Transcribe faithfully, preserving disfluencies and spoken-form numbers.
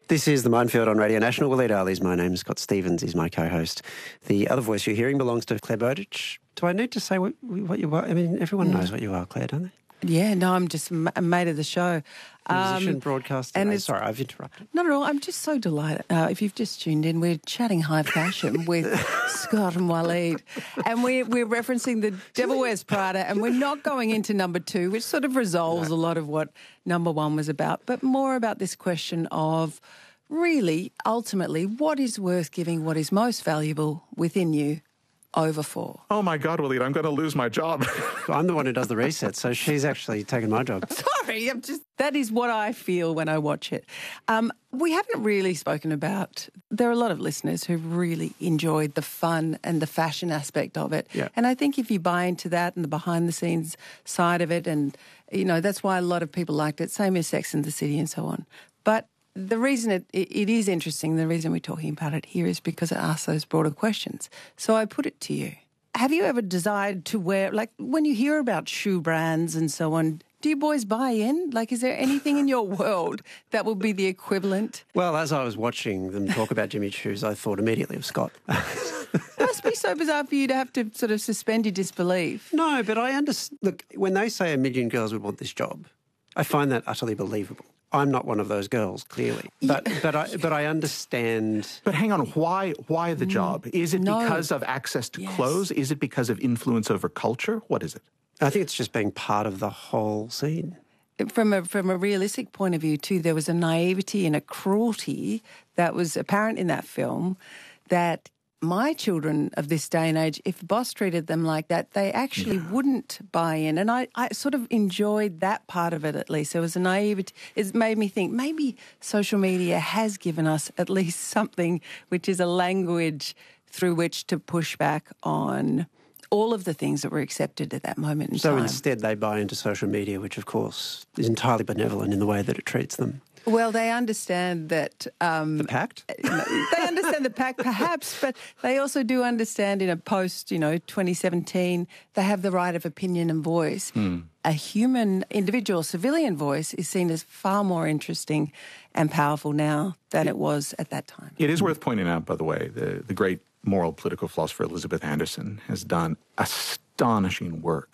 This is The Minefield on Radio National. Willie Daly's my name. Scott Stevens is my co-host. The other voice you're hearing belongs to Claire Bowditch. Do I need to say what, what you are? I mean, everyone knows what you are, Claire, don't they? Yeah, no, I'm just a mate of the show. Musician, um, broadcaster. And it's, sorry, I've interrupted. Not at all. I'm just so delighted. Uh, if you've just tuned in, we're chatting high fashion with Scott and Waleed. And we're, we're referencing The Devil Wears Prada, and we're not going into number two, which sort of resolves no. a lot of what number one was about, but more about this question of really, ultimately, what is worth giving, what is most valuable within you over for? Oh, my God, Waleed, I'm going to lose my job. I'm the one who does the reset, so she's actually taken my job. Sorry, I'm just... That is what I feel when I watch it. Um, we haven't really spoken about... There are a lot of listeners who really enjoyed the fun and the fashion aspect of it. Yeah. And I think if you buy into that and the behind-the-scenes side of it, and, you know, that's why a lot of people liked it, same as Sex and the City and so on. But the reason it, it, it is interesting, the reason we're talking about it here is because it asks those broader questions. So I put it to you. Have you ever desired to wear, like when you hear about shoe brands and so on, do you boys buy in? Like, is there anything in your world that will be the equivalent? Well, as I was watching them talk about Jimmy Choos, I thought immediately of Scott. It must be so bizarre for you to have to sort of suspend your disbelief. No, but I understand. Look, when they say a million girls would want this job, I find that utterly believable. I'm not one of those girls, clearly, but yeah. but I but I understand. But hang on, why why the job? Is it no. because of access to yes. clothes? Is it because of influence over culture? What is it? I think it's just being part of the whole scene. From a from a realistic point of view, too, there was a naivety and a cruelty that was apparent in that film that my children of this day and age, if boss treated them like that, they actually yeah. wouldn't buy in. And I, I sort of enjoyed that part of it, at least. There was a naivety. It made me think maybe social media has given us at least something which is a language through which to push back on all of the things that were accepted at that moment in so time. So instead they buy into social media, which of course is entirely benevolent in the way that it treats them. Well, they understand that... Um, the pact? They understand the pact, perhaps, but they also do understand in a post, you know, twenty seventeen, they have the right of opinion and voice. Mm. A human, individual, civilian voice is seen as far more interesting and powerful now than it, it was at that time. It is worth pointing out, by the way, the, the great moral political philosopher Elizabeth Anderson has done astonishing work